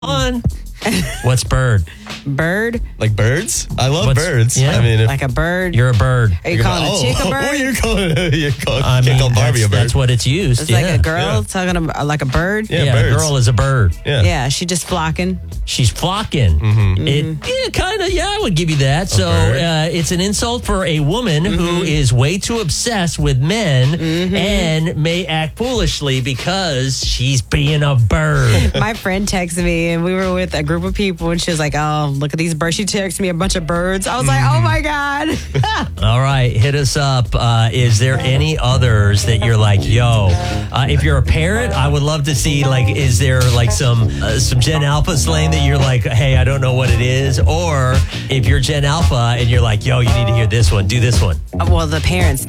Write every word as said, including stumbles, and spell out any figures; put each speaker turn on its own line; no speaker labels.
on. What's bird?
Bird?
Like birds? I love
What's-
birds.
yeah.
I mean, if
Like a bird?
You're a bird.
Are you calling
oh,
a chick a
oh,
bird?
you're calling, you're calling,
I
can't
mean,
call Barbie
that's,
a bird.
that's what it's used.
It's
yeah.
like a girl
Yeah.
talking about like a bird?
Yeah,
Yeah, a
birds.
girl is a bird.
yeah.
Yeah, she just flocking.
She's flocking.
Mm-hmm.
It yeah, kind of. Yeah, I would give you that. So
bird.
uh, it's an insult for a woman who is way too obsessed with men and may act foolishly because she's being a bird.
My friend texted me and we were with a group of people and she was like, oh, look at these birds. She texted me a bunch of birds. I was like, oh my God.
All right, hit us up. Uh, is there any others that you're like, yo? Uh, if you're a parent, I would love to see. Like, is there like some uh, some Gen Alpha slang that you're like, hey, I don't know what it is? Or if you're Gen Alpha and you're like, yo, you need to hear this one. Do this one.
Well, the parents,